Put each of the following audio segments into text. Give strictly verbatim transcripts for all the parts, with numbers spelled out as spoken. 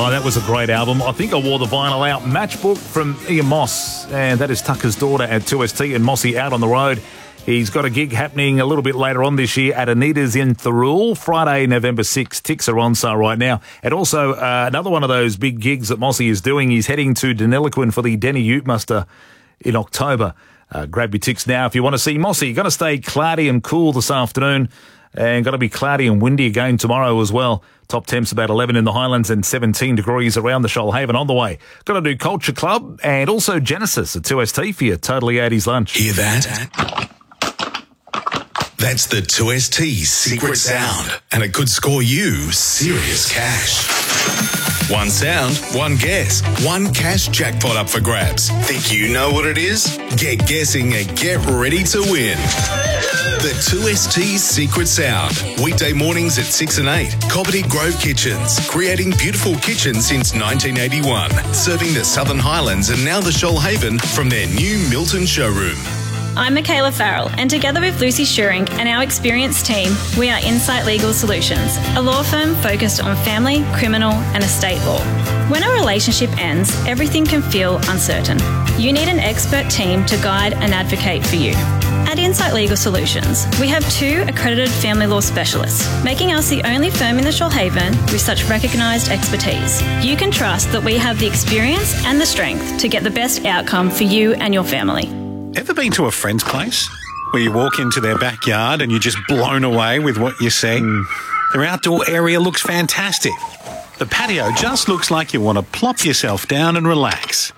Oh, that was a great album. I think I wore the vinyl out. Matchbook from Ian Moss, and that is Tucker's Daughter at two S T, and Mossy out on the road. He's got a gig happening a little bit later on this year at Anita's in Thirroul, Friday, November sixth. Tickets are on sale right now. And also, uh, another one of those big gigs that Mossy is doing, he's heading to Deniliquin for the Denny Ute Muster in October. Uh, grab your tickets now if you want to see Mossy. Going to stay cloudy and cool this afternoon, and going to be cloudy and windy again tomorrow as well. Top temps about eleven in the Highlands and seventeen degrees around the Shoalhaven on the way. Got to do Culture Club and also Genesis at two S T for your Totally eighties lunch. Hear that? That's the two S T secret sound, and it could score you serious cash. One sound, one guess, one cash jackpot up for grabs. Think you know what it is? Get guessing and get ready to win. The two S T secret sound. Weekday mornings at six and eight. Cobbitty Grove Kitchens. Creating beautiful kitchens since nineteen eighty-one. Serving the Southern Highlands and now the Shoalhaven from their new Milton showroom. I'm Michaela Farrell, and together with Lucy Schuring and our experienced team, we are Insight Legal Solutions, a law firm focused on family, criminal and estate law. When a relationship ends, everything can feel uncertain. You need an expert team to guide and advocate for you. At Insight Legal Solutions, we have two accredited family law specialists, making us the only firm in the Shoalhaven with such recognised expertise. You can trust that we have the experience and the strength to get the best outcome for you and your family. Ever been to a friend's place where you walk into their backyard and you're just blown away with what you see? Mm. Their outdoor area looks fantastic. The patio just looks like you want to plop yourself down and relax.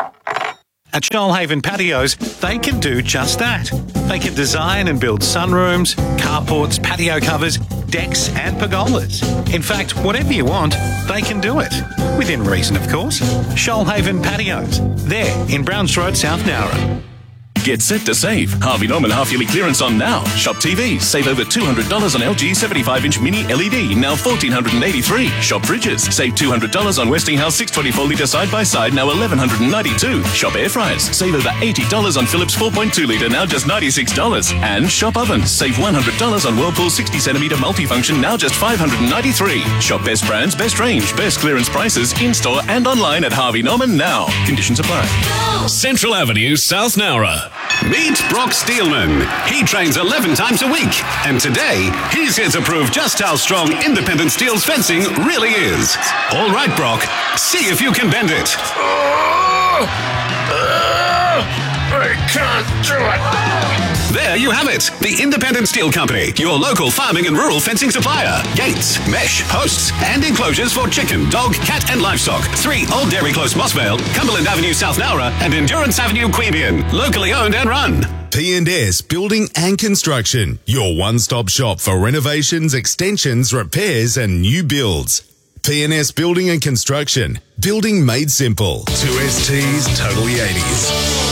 At Shoalhaven Patios, they can do just that. They can design and build sunrooms, carports, patio covers, decks and pergolas. In fact, whatever you want, they can do it. Within reason, of course. Shoalhaven Patios. There in Browns Road, South Nowra. Get set to save. Harvey Norman half-yearly clearance on now. Shop T Vs. Save over two hundred dollars on L G seventy-five inch mini L E D, now one thousand four hundred eighty-three dollars. Shop fridges. Save two hundred dollars on Westinghouse six twenty-four litre side-by-side, now one thousand one hundred ninety-two dollars. Shop air fryers. Save over eighty dollars on Philips four point two litre, now just ninety-six dollars. And shop ovens. Save one hundred dollars on Whirlpool sixty centimetre multifunction, now just five hundred ninety-three dollars. Shop best brands, best range, best clearance prices, in-store and online at Harvey Norman now. Conditions apply. Central Avenue, South Nowra. Meet Brock Steelman. He trains eleven times a week, and today he's here to prove just how strong Independent Steel's fencing really is. All right, Brock, see if you can bend it. Oh, uh, I can't do it. There you have it. The Independent Steel Company, your local farming and rural fencing supplier. Gates, mesh, posts, and enclosures for chicken, dog, cat, and livestock. Three Old Dairy Close, Mossvale, Cumberland Avenue, South Nowra, and Endurance Avenue, Queanbeyan. Locally owned and run. P and S Building and Construction, your one-stop shop for renovations, extensions, repairs, and new builds. P and S Building and Construction, building made simple. two S T's Totally eighties.